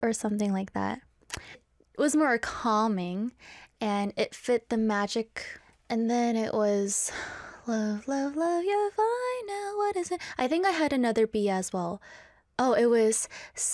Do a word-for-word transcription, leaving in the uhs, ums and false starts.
or something like that. It was more calming and it fit the magic. And then it was love, love, love, you're fine now. What is it? I think I had another B as well. Oh, it was